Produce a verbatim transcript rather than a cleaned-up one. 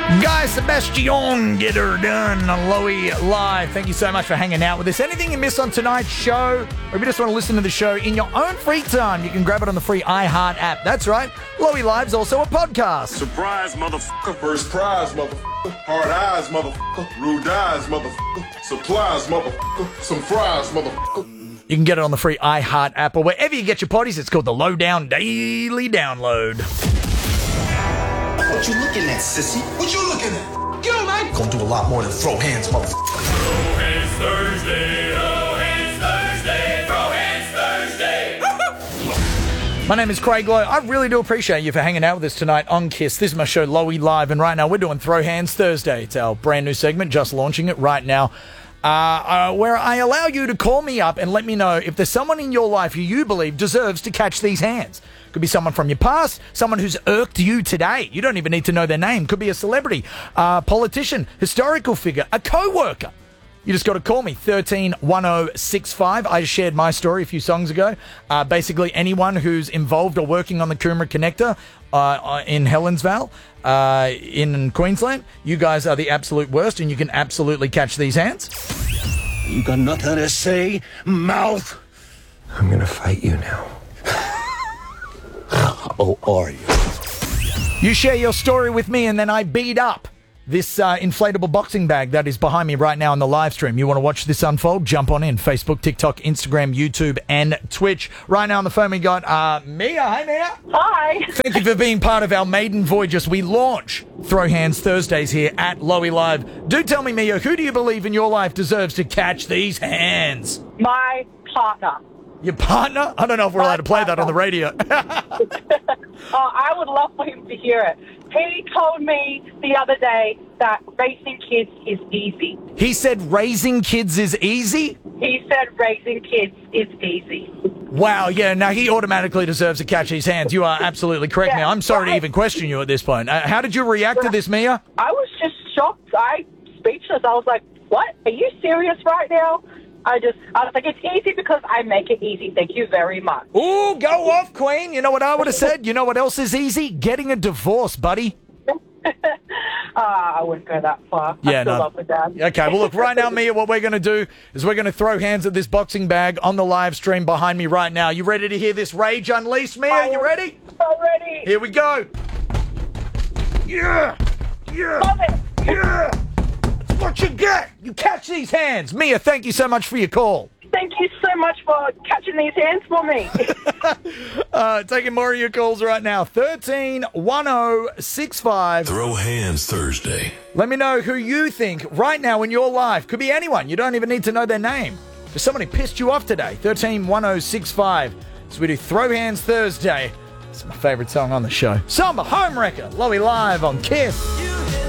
Guy Sebastian, get her done on Lowy Live. Thank you so much for hanging out with us. Anything you missed on tonight's show, or if you just want to listen to the show in your own free time, you can grab it on the free iHeart app. That's right, Lowy Live's also a podcast. Surprise, motherfucker. First prize, motherfucker. Hard eyes, motherfucker. Rude eyes, motherfucker. Supplies, motherfucker. Some fries, motherfucker. You can get it on the free iHeart app or wherever you get your potties. It's called the Lowdown Daily Download. What you looking at, sissy? What you looking at? Get on, man. Gonna do a lot more than throw hands, motherfucker. Throw hands Thursday, throw hands Thursday, throw hands Thursday. My name is Craig Lowe. I really do appreciate you for hanging out with us tonight on KISS. This is my show, Lowy Live, and right now we're doing Throw Hands Thursday. It's our brand new segment, just launching it right now, uh, uh, where I allow you to call me up and let me know if there's someone in your life who you believe deserves to catch these hands. Could be someone from your past, someone who's irked you today. You don't even need to know their name. Could be a celebrity, a politician, historical figure, a co-worker. You just got to call me, one three one zero six five. I just shared my story a few songs ago. Uh, basically, anyone who's involved or working on the Coomera Connector uh, in Helensvale, uh, in Queensland, you guys are the absolute worst, and you can absolutely catch these hands. You got nothing to say, mouth? I'm gonna fight you now. Oh, are you? You share your story with me, and then I beat up this uh, inflatable boxing bag that is behind me right now on the live stream. You want to watch this unfold? Jump on in. Facebook, TikTok, Instagram, YouTube, and Twitch. Right now on the phone, we got uh, Mia. Hi, Mia. Hi. Thank you for being part of our maiden voyage as we launch Throw Hands Thursdays here at Lowy Live. Do tell me, Mia, who do you believe in your life deserves to catch these hands? My partner. Your partner? I don't know if we're allowed to play that on the radio. Oh, I would love for him to hear it. He told me the other day that raising kids is easy. He said raising kids is easy? He said raising kids is easy. Wow, yeah, now he automatically deserves to catch his hands. You are absolutely correct, Yeah, Mia. I'm sorry right. to even question you at this point. Uh, how did you react to this, Mia? I was just shocked. I speechless. I was like, what? Are you serious right now? I just, I was like, it's easy because I make it easy. Thank you very much. Ooh, go off, Queen. You know what I would have said? You know what else is easy? Getting a divorce, buddy. uh, I wouldn't go that far. Yeah, I still no. love my dad. Okay, well, look, right now, Mia, what we're going to do is we're going to throw hands at this boxing bag on the live stream behind me right now. You ready to hear this rage unleashed, Mia? You ready? I'm ready. Here we go. Yeah! Yeah! Love it. Yeah! That's what you get! You catch these hands! Mia, thank you so much for your call. Thank you so much for catching these hands for me. uh, taking more of your calls right now. one three one zero six five. Throw hands Thursday. Let me know who you think right now in your life. Could be anyone. You don't even need to know their name. If somebody pissed you off today, one three one zero six five. So we do Throw Hands Thursday. It's my favourite song on the show. Summer Home Wrecker. Lowy Live on KISS.